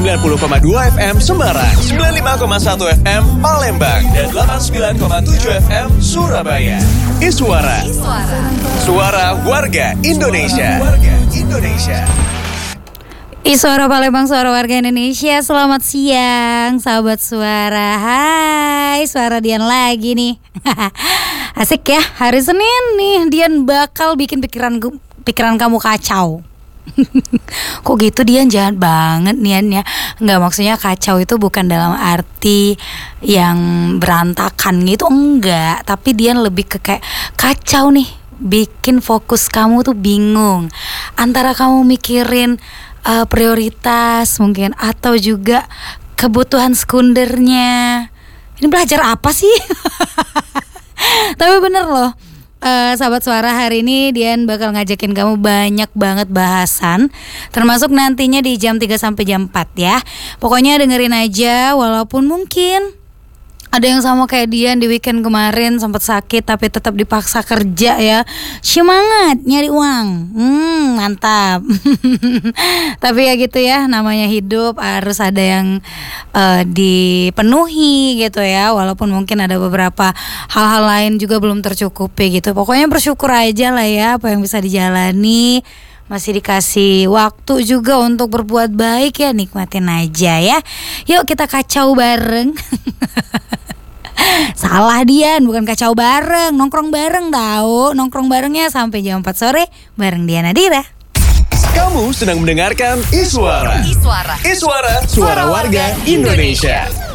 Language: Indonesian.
90,2 FM Semarang, 95,1 FM Palembang, dan 89,7 FM Surabaya. Iswara. Suara warga Indonesia. Suara Palembang, suara warga Indonesia. Selamat siang sahabat Suara. Hai, Suara Dian lagi nih. Asik ya, hari Senin nih Dian bakal bikin pikiran kamu kacau. Kok gitu Dian, jahat banget Dian ya. Enggak, maksudnya kacau itu bukan dalam arti yang berantakan gitu, enggak. Tapi Dian lebih ke kayak kacau nih, bikin fokus kamu tuh bingung antara kamu mikirin prioritas mungkin, atau juga kebutuhan sekundernya. Ini belajar apa sih? Tapi bener loh, sahabat Suara, hari ini Dian bakal ngajakin kamu banyak banget bahasan, termasuk nantinya di jam 3 sampai jam 4 ya. Pokoknya dengerin aja, walaupun mungkin ada yang sama kayak Dian di weekend kemarin sempat sakit tapi tetap dipaksa kerja ya. Semangat nyari uang. Mantap. Tapi ya gitu ya, namanya hidup harus ada yang dipenuhi gitu ya. Walaupun mungkin ada beberapa hal-hal lain juga belum tercukupi gitu. Pokoknya bersyukur aja lah ya apa yang bisa dijalani. Masih dikasih waktu juga untuk berbuat baik ya, nikmatin aja ya. Yuk kita kacau bareng. Salah Dian, bukan kacau bareng, nongkrong bareng tahu. Nongkrong barengnya sampai jam 4 sore bareng Dian Nadira. Kamu sedang mendengarkan Iswara. Suara warga Indonesia.